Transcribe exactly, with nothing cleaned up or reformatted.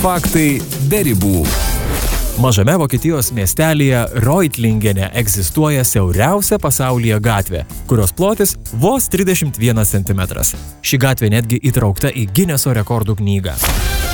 Faktai be ribų. Mažame Vokietijos miestelyje Reutlingene egzistuoja siauriausia pasaulyje gatvė, kurios plotis vos trisdešimt vienas centimetras. Ši gatvė netgi įtraukta į Gineso rekordų knygą.